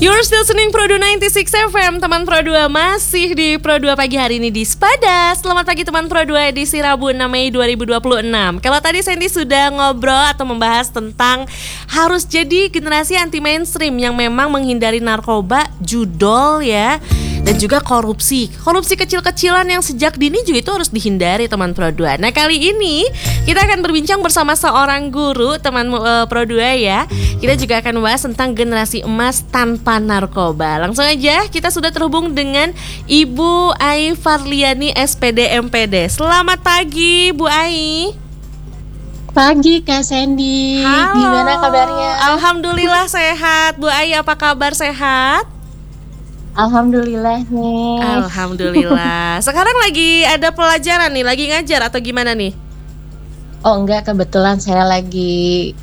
You're still listening Pro2 96 FM. Teman Pro2 masih di Pro2 pagi hari ini di Sepada. Selamat pagi teman Pro2 edisi Rabu 6 Mei 2026. Kalau tadi Sandy sudah ngobrol atau membahas tentang harus jadi generasi anti mainstream yang memang menghindari narkoba, judol ya, dan juga korupsi kecil-kecilan yang sejak dini juga itu harus dihindari teman Pro2. Nah kali ini kita akan berbincang bersama seorang guru teman Pro2 ya. Kita juga akan membahas tentang generasi emas tanpa narkoba. Langsung aja kita sudah terhubung dengan Ibu Ai Farliani SPD MPD. Selamat pagi Bu Ai. Pagi Kak Sandy. Halo. Gimana kabarnya? Alhamdulillah sehat. Bu Ai apa kabar, sehat? Alhamdulillah nih. Alhamdulillah. Sekarang lagi ada pelajaran nih, lagi ngajar atau gimana nih? Oh enggak, kebetulan saya lagi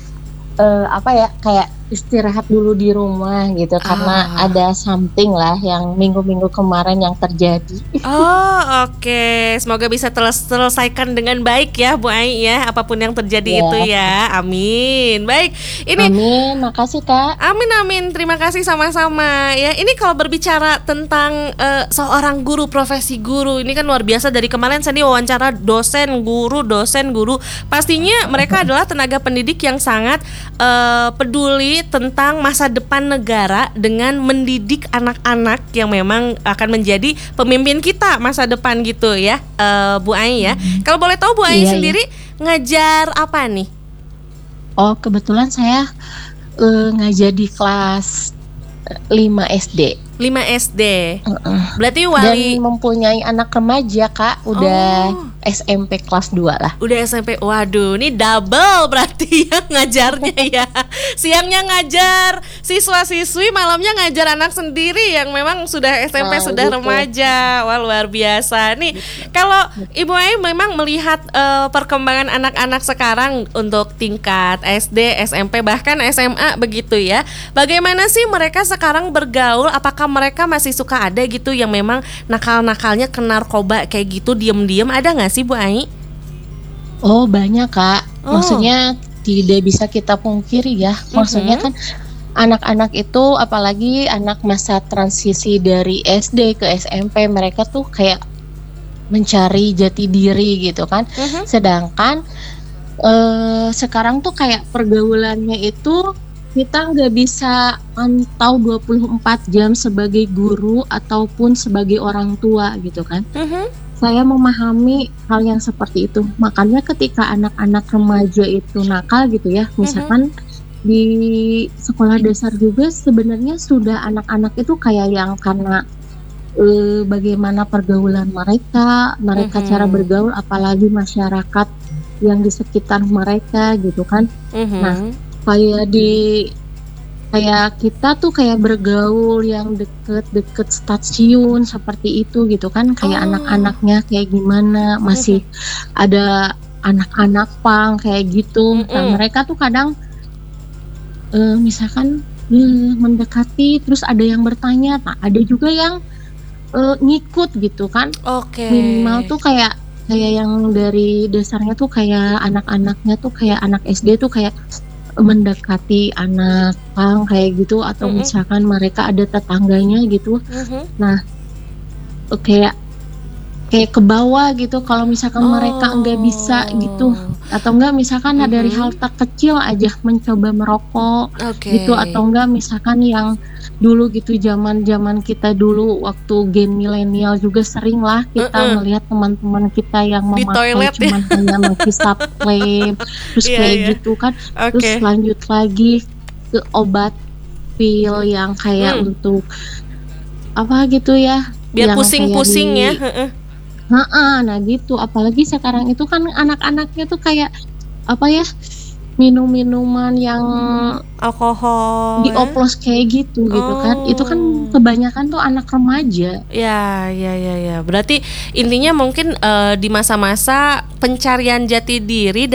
kayak istirahat dulu di rumah gitu karena ada something lah yang minggu-minggu kemarin yang terjadi. Oh oke. Semoga bisa terselesaikan dengan baik ya Bu Ai ya, apapun yang terjadi itu ya. Amin. Baik. Amin, makasih Kak. Amin. Terima kasih sama-sama ya. Ini kalau berbicara tentang seorang guru, profesi guru, ini kan luar biasa. Dari kemarin saya wawancara dosen guru. Pastinya mereka adalah tenaga pendidik yang sangat peduli tentang masa depan negara dengan mendidik anak-anak yang memang akan menjadi pemimpin kita masa depan gitu ya, Bu Ai ya. Kalau boleh tahu Bu Ai sendiri ngajar apa nih? Oh kebetulan saya ngajar di kelas 5 SD. 5 SD. Berarti wali dan mempunyai anak remaja Kak, udah SMP kelas 2 lah. Udah SMP, waduh ini double berarti ya ngajarnya ya. Siangnya ngajar siswa-siswi, malamnya ngajar anak sendiri yang memang sudah SMP, sudah gitu. Remaja. Wah luar biasa. Nih kalau Ibu Ai memang melihat perkembangan anak-anak sekarang untuk tingkat SD, SMP, bahkan SMA begitu ya. Bagaimana sih mereka sekarang bergaul? Apakah mereka masih suka ada gitu yang memang nakal-nakalnya ke narkoba kayak gitu, diem-diem, ada nggak sih Bu Ai? Oh banyak Kak. Maksudnya tidak bisa kita pungkiri ya. Maksudnya kan anak-anak itu, apalagi anak masa transisi dari SD ke SMP, mereka tuh kayak mencari jati diri gitu kan. Sedangkan sekarang tuh kayak pergaulannya itu kita nggak bisa pantau 24 jam sebagai guru ataupun sebagai orang tua gitu kan. Saya memahami hal yang seperti itu. Makanya ketika anak-anak remaja itu nakal gitu ya, misalkan di sekolah dasar juga sebenarnya sudah anak-anak itu kayak yang karena bagaimana pergaulan mereka cara bergaul, apalagi masyarakat yang di sekitar mereka gitu kan. Nah kayak kita tuh kayak bergaul yang deket stasiun seperti itu gitu kan, kayak anak-anaknya kayak gimana, masih ada anak-anak pang kayak gitu. Nah mereka tuh kadang misalkan mendekati terus ada yang bertanya, nah ada juga yang ngikut gitu kan. Minimal tuh kayak yang dari dasarnya tuh kayak anak-anaknya tuh kayak anak SD tuh kayak mendekati anak pang kayak gitu, atau misalkan mereka ada tetangganya gitu. Nah kayak ke bawah gitu kalau misalkan mereka nggak bisa gitu, atau enggak misalkan dari hal terkecil aja mencoba merokok gitu, atau enggak misalkan yang dulu gitu zaman kita dulu waktu gen milenial juga sering lah kita melihat teman-teman kita yang memakai cuman hanya menghisap vape terus kayak gitu kan. Terus lanjut lagi ke obat pil yang kayak untuk apa gitu ya, biar pusing-pusing ya. Nah gitu, apalagi sekarang itu kan anak-anaknya tuh kayak apa ya, minum-minuman yang alkohol dioplos kayak gitu gitu kan. Itu kan kebanyakan tuh anak remaja. Ya. Berarti intinya mungkin di masa-masa pencarian jati diri